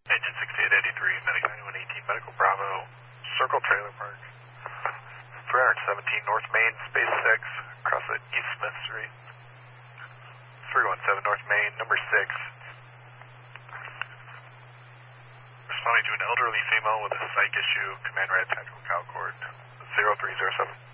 Agent 6883, Medical 9118, Medical Bravo, Circle Trailer Park, 317 North Main, Space 6, across at East Smith Street, 317 North Main, number 6. Responding to an elderly female with a psych issue, command red tactical cow cord, 0307.